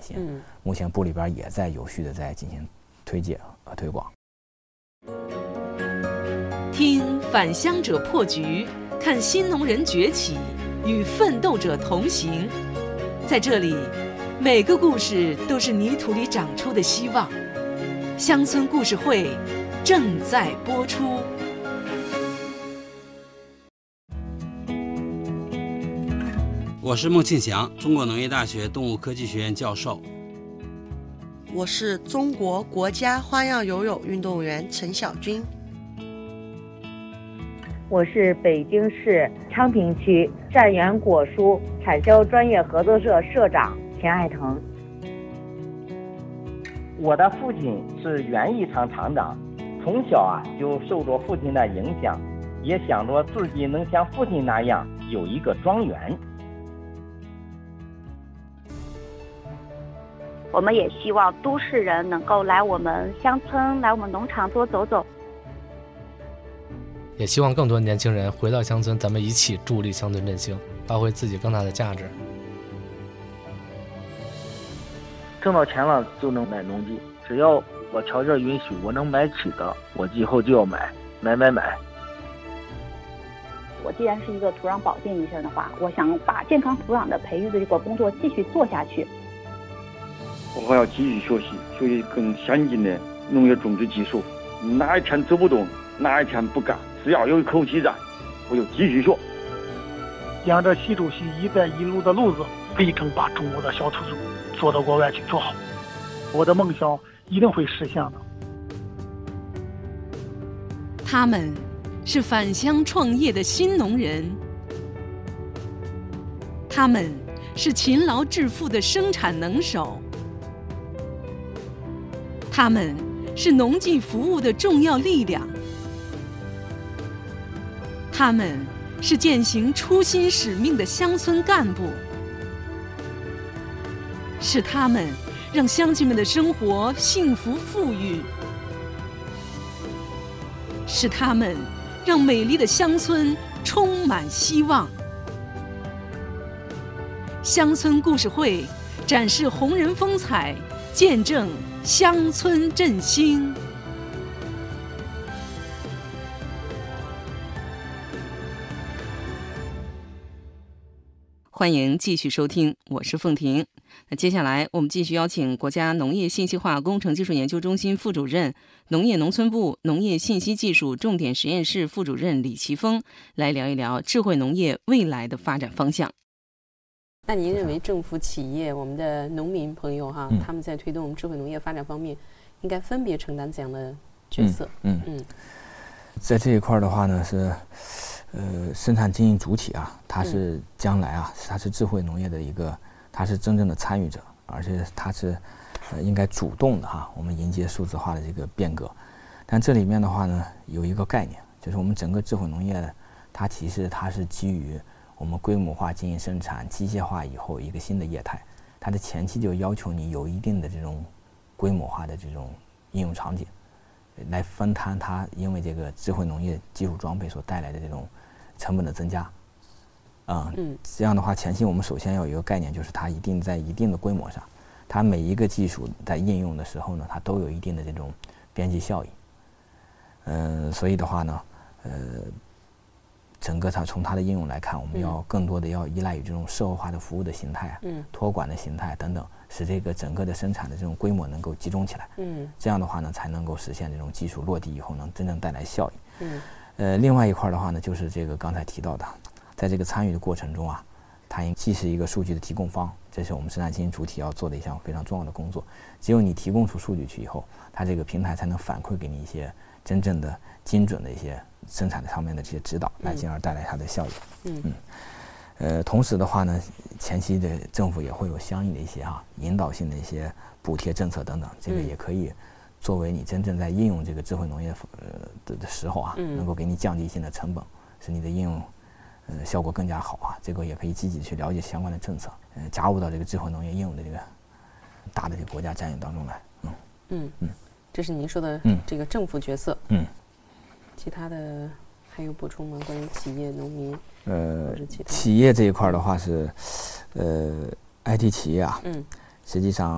心。目前部里边也在有序的在进行推介和推广。 听返乡者破局，看新农人崛起，与奋斗者同行。在这里，每个故事都是泥土里长出的希望。乡村故事会正在播出。 我是孟庆祥，中国农业大学动物科技学院教授。 我是中国国家花样游泳运动员陈晓军。 我是北京市昌平区善源果蔬产销专业合作社社长钱爱腾。 我的父亲是园艺厂厂长，从小就受着父亲的影响，也想着自己能像父亲那样有一个庄园。 我们也希望都市人能够来我们乡村，来我们农场多走走。 也希望更多年轻人回到乡村，咱们一起助力乡村振兴，发挥自己更大的价值。 挣到钱了就能买农机，只要我条件允许，我能买起的，我以后就要买。 我既然是一个土壤保健医生的话，我想把健康土壤的培育的这个工作继续做下去。 我还要继续学习更先进的农业种植技术。哪一天走不动，哪一天不干，只要有一口气在，我就继续学。 沿着习主席“一带一路”的路子，力争把中国的小土猪做到国外去做好。我的梦想一定会实现的。 他们是返乡创业的新农人，他们是勤劳致富的生产能手，他们是农技服务的重要力量，他们是践行初心使命的乡村干部，是他们让乡亲们的生活幸福富裕，是他们让美丽的乡村充满希望。乡村故事会展示红人风采，见证乡村振兴。欢迎继续收听，我是凤婷。那接下来我们继续邀请国家农业信息化工程技术研究中心副主任、农业农村部农业信息技术重点实验室副主任李奇峰来聊一聊智慧农业未来的发展方向。那您认为政府、企业、我们的农民朋友他们在推动智慧农业发展方面，应该分别承担怎样的角色？ 在这一块的话呢，是生产经营主体它是将来它是智慧农业的一个，它是真正的参与者，而且它是应该主动的我们迎接数字化的这个变革。但这里面的话呢，有一个概念，就是我们整个智慧农业它其实它是基于我们规模化经营生产机械化以后一个新的业态，它的前期就要求你有一定的这种规模化的这种应用场景，来分摊它因为这个智慧农业技术装备所带来的这种成本的增加。这样的话，前期我们首先要有一个概念，就是它一定在一定的规模上，它每一个技术在应用的时候呢，它都有一定的这种边际效益。所以的话呢，整个它从它的应用来看，我们要更多的要依赖于这种社会化的服务的形态托管的形态等等，使这个整个的生产的这种规模能够集中起来。这样的话呢，才能够实现这种技术落地以后能真正带来效益。另外一块的话呢，就是这个刚才提到的，在这个参与的过程中它既是一个数据的提供方，这是我们生产经营主体要做的一项非常重要的工作。只有你提供出数据去以后，它这个平台才能反馈给你一些真正的精准的一些生产上面的这些指导，来进而带来它的效益。同时的话呢，前期的政府也会有相应的一些引导性的一些补贴政策等等，这个也可以作为你真正在应用这个智慧农业的时候能够给你降低一些的成本，使你的应用效果更加好这个也可以积极去了解相关的政策，加入到这个智慧农业应用的这个大的这个国家战略当中来。 这是您说的这个政府角色。其他的还有补充吗？关于企业、农民或者其他？ 企业这一块的话是，IT 企业实际上